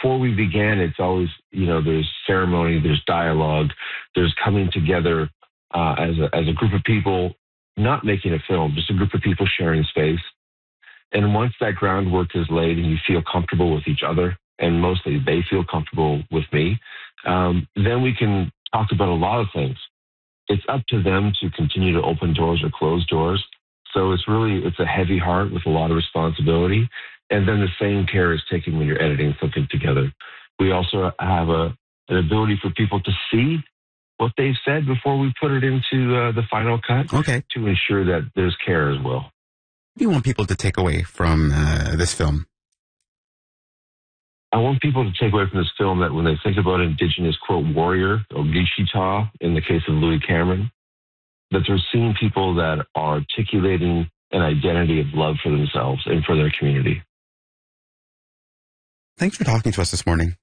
before we began, it's always, there's ceremony, there's dialogue, there's coming together as a group of people, not making a film, just a group of people sharing space. And once that groundwork is laid and you feel comfortable with each other, and mostly they feel comfortable with me, then we can talk about a lot of things. It's up to them to continue to open doors or close doors. So it's a heavy heart with a lot of responsibility. And then the same care is taken when you're editing something together. We also have an ability for people to see what they've said before we put it into the final cut, to ensure that there's care as well. What do you want people to take away from this film? I want people to take away from this film that when they think about Indigenous, quote, warrior, or Gishita, in the case of Louis Cameron, that they're seeing people that are articulating an identity of love for themselves and for their community. Thanks for talking to us this morning.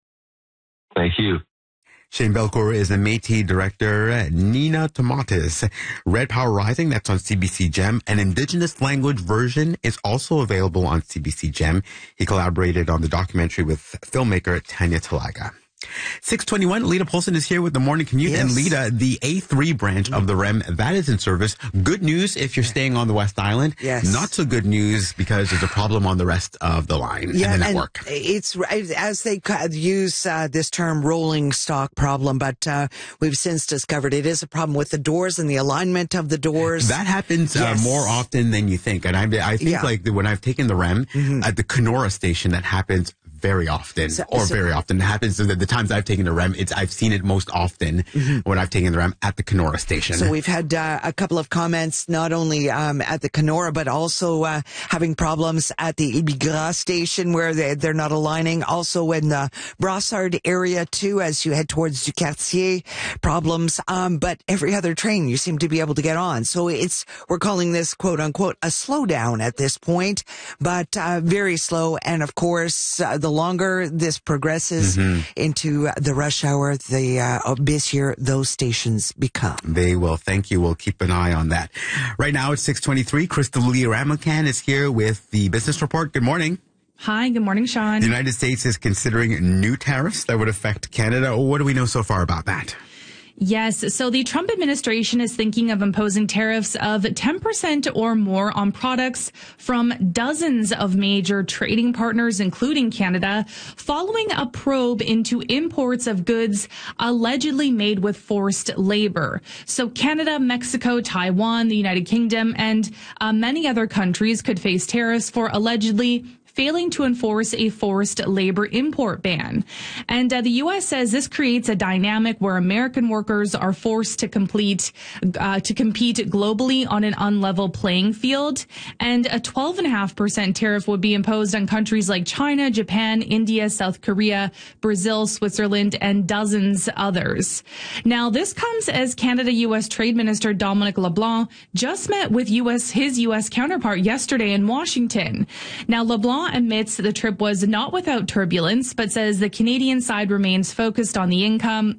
Thank you. Shane Belcourt is the Métis director. Nina Tomatis, Red Power Rising, that's on CBC Gem. An Indigenous language version is also available on CBC Gem. He collaborated on the documentary with filmmaker Tanya Talaga. 6:21, Lita Polson is here with the Morning Commute. Yes. And Lita, the A3 branch of the REM, that is in service. Good news if you're staying on the West Island. Yes. Not so good news because there's a problem on the rest of the line and the network. And it's, as they use this term, rolling stock problem, but we've since discovered it is a problem with the doors and the alignment of the doors. That happens more often than you think. And I think like when I've taken the REM at the Kenora station, that happens very often, very often. It happens the times I've taken the REM. I've seen it most often when I've taken the REM at the Kenora station. So we've had a couple of comments, not only at the Kenora, but also having problems at the Ibigra station where they're not aligning. Also in the Brossard area too, as you head towards Du Quartier, problems. But every other train you seem to be able to get on. So we're calling this quote unquote a slowdown at this point, but very slow. And of course, the longer this progresses into the rush hour, the busier those stations become. They will. Thank you. We'll keep an eye on that. Right now it's 6:23. Crystal Lee Ramakan is here with the Business Report. Good morning. Hi. Good morning, Sean. The United States is considering new tariffs that would affect Canada. What do we know so far about that? Yes. So the Trump administration is thinking of imposing tariffs of 10% or more on products from dozens of major trading partners, including Canada, following a probe into imports of goods allegedly made with forced labor. So Canada, Mexico, Taiwan, the United Kingdom, and many other countries could face tariffs for allegedly failing to enforce a forced labor import ban. And the U.S. says this creates a dynamic where American workers are forced to compete globally on an unlevel playing field. And a 12.5% tariff would be imposed on countries like China, Japan, India, South Korea, Brazil, Switzerland, and dozens others. Now, this comes as Canada-U.S. Trade Minister Dominic LeBlanc just met with his U.S. counterpart yesterday in Washington. Now, LeBlanc admits the trip was not without turbulence, but says the Canadian side remains focused on the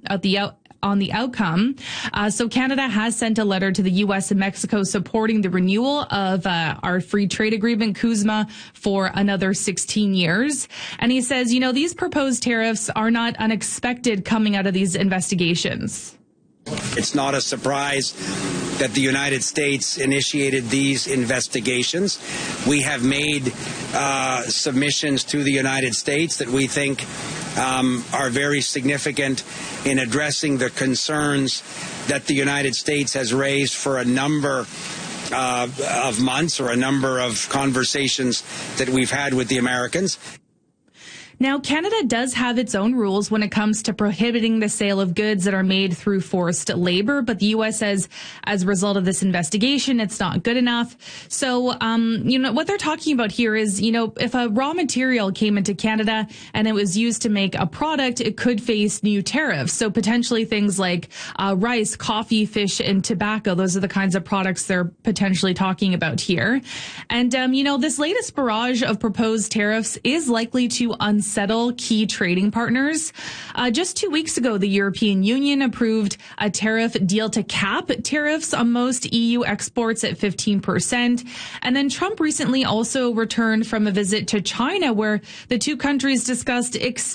outcome. So Canada has sent a letter to the U.S. and Mexico supporting the renewal of our free trade agreement, CUSMA, for another 16 years. And he says, these proposed tariffs are not unexpected coming out of these investigations. It's not a surprise that the United States initiated these investigations. We have made submissions to the United States that we think are very significant in addressing the concerns that the United States has raised for a number of months or a number of conversations that we've had with the Americans. Now, Canada does have its own rules when it comes to prohibiting the sale of goods that are made through forced labor, but the U.S. says as a result of this investigation, it's not good enough. So, what they're talking about here is, if a raw material came into Canada and it was used to make a product, it could face new tariffs. So potentially things like rice, coffee, fish, and tobacco. Those are the kinds of products they're potentially talking about here. And, this latest barrage of proposed tariffs is likely to unsettle key trading partners. Just 2 weeks ago, the European Union approved a tariff deal to cap tariffs on most EU exports at 15%. And then Trump recently also returned from a visit to China, where the two countries discussed